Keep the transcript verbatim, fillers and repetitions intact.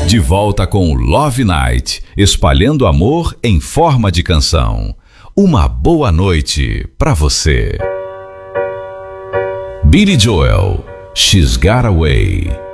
De volta com Love Night, espalhando amor em forma de canção. Uma boa noite pra você. Billy Joel, She's Got Away.